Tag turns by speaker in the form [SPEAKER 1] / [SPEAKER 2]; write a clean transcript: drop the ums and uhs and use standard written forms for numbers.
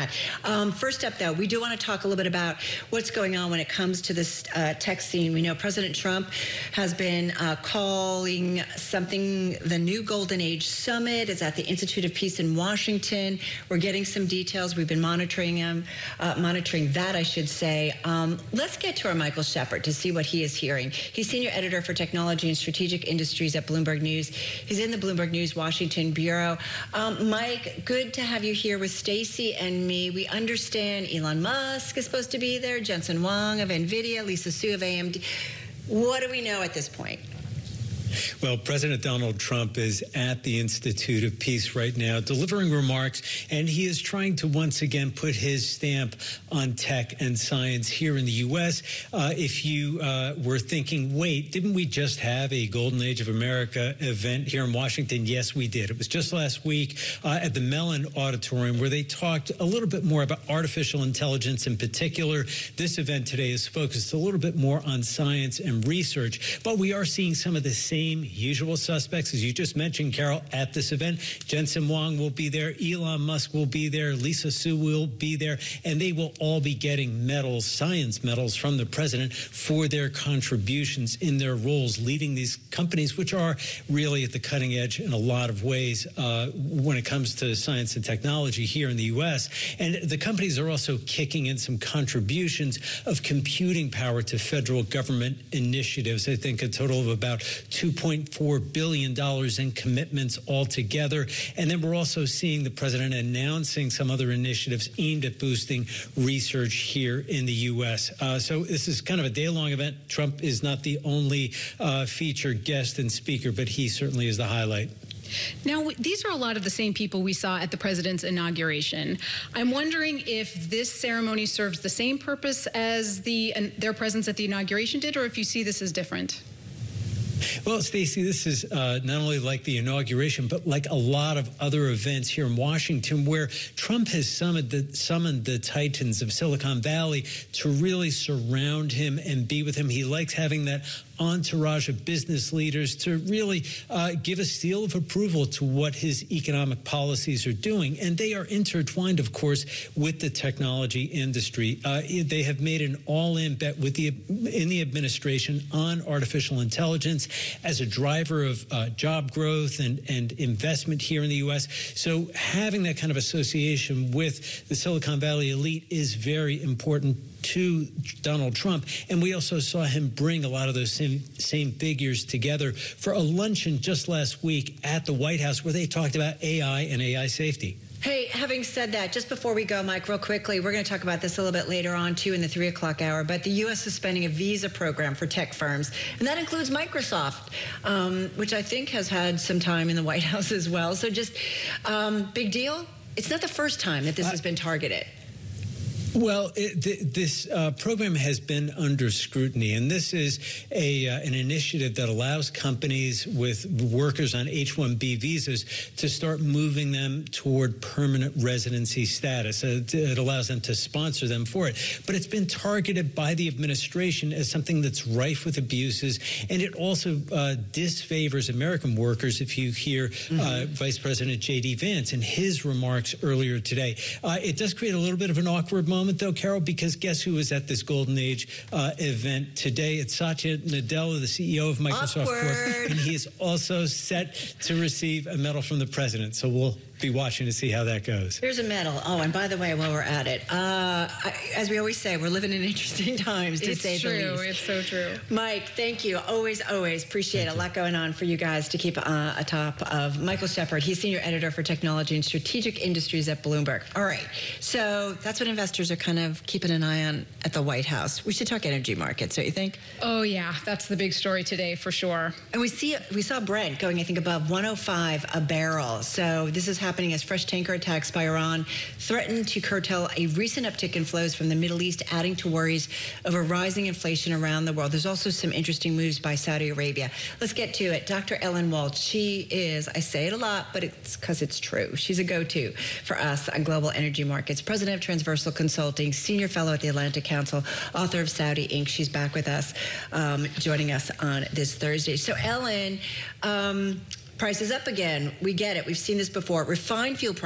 [SPEAKER 1] that. First up, though, we do want to talk a little bit about what's going on when it comes to this tech scene. We know President Trump has been calling something the new Golden Age Summit. It's at the Institute of Peace in Washington. We're getting some details. We've been monitoring that, I should say. Let's get to our Michael Shepard to see what he is hearing. He's senior editor for technology and strategic industries at Bloomberg News. He's in the Bloomberg News Washington bureau. Mike, good to have you here with Stacey and me. We understand Elon Musk is supposed to be there, Jensen Huang of NVIDIA, Lisa Su of AMD. What do we know at this point?
[SPEAKER 2] Well, President Donald Trump is at the Institute of Peace right now, delivering remarks, and he is trying to once again put his stamp on tech and science here in the U.S. If you were thinking, wait, didn't we just have a Golden Age of America event here in Washington? Yes, we did. It was just last week at the Mellon Auditorium, where they talked a little bit more about artificial intelligence in particular. This event today is focused a little bit more on science and research, but we are seeing some of the same usual suspects, as you just mentioned, Carol, at this event. Jensen Huang will be there. Elon Musk will be there. Lisa Su will be there. And they will all be getting medals, science medals, from the president for their contributions in their roles, leading these companies, which are really at the cutting edge in a lot of ways when it comes to science and technology here in the U.S. And the companies are also kicking in some contributions of computing power to federal government initiatives. I think a total of about $2.4 billion in commitments altogether. And then we're also seeing the president announcing some other initiatives aimed at boosting research here in the U.S. So this is kind of a day-long event. Trump is not the only featured guest and speaker, but he certainly is the highlight.
[SPEAKER 3] Now, these are a lot of the same people we saw at the president's inauguration. I'm wondering if this ceremony serves the same purpose as their presence at the inauguration did, or if you see this as different.
[SPEAKER 2] Well, Stacey, this is not only like the inauguration, but like a lot of other events here in Washington, where Trump has summoned the titans of Silicon Valley to really surround him and be with him. He likes having that entourage of business leaders to really give a seal of approval to what his economic policies are doing. And they are intertwined, of course, with the technology industry. They have made an all-in bet in the administration on artificial intelligence as a driver of job growth and investment here in the U.S. So having that kind of association with the Silicon Valley elite is very important to Donald Trump. And we also saw him bring a lot of those same figures together for a luncheon just last week at the White House, where they talked about AI and AI safety.
[SPEAKER 1] Hey, having said that, just before we go, Mike, real quickly, we're going to talk about this a little bit later on, too, in the 3 o'clock hour, but the U.S. is suspending a visa program for tech firms, and that includes Microsoft, which I think has had some time in the White House as well. So just big deal. It's not the first time that this has been targeted.
[SPEAKER 2] Well, this program has been under scrutiny, and this is an initiative that allows companies with workers on H-1B visas to start moving them toward permanent residency status. It allows them to sponsor them for it. But it's been targeted by the administration as something that's rife with abuses, and it also disfavors American workers, if you hear Vice President J.D. Vance in his remarks earlier today. It does create a little bit of an awkward moment, though, Carol, because guess who was at this Golden Age event today? It's Satya Nadella, the CEO of Microsoft Corp, and he is also set to receive a medal from the president. So we'll be watching to see how that goes.
[SPEAKER 1] Here's a medal. Oh, and by the way, while we're at it, as we always say, we're living in interesting times, to say the least.
[SPEAKER 3] It's so true.
[SPEAKER 1] Mike, thank you. Always appreciate it. A lot going on for you guys to keep atop of. Michael Shepard, he's senior editor for technology and strategic industries at Bloomberg. All right, so that's what investors are kind of keeping an eye on at the White House. We should talk energy markets, don't you think?
[SPEAKER 3] Oh, yeah, that's the big story today for sure.
[SPEAKER 1] And we saw Brent going, I think, above 105 a barrel. So this is happening as fresh tanker attacks by Iran threaten to curtail a recent uptick in flows from the Middle East, adding to worries over rising inflation around the world. There's also some interesting moves by Saudi Arabia. Let's get to it. Dr. Ellen Waltz, she is, I say it a lot, but it's because it's true. She's a go-to for us on global energy markets. President of Transversal Consulting, senior fellow at the Atlantic Council, author of Saudi Inc. She's back with us, joining us on this Thursday. So, Ellen, prices up again. We get it. We've seen this before. Refined fuel prices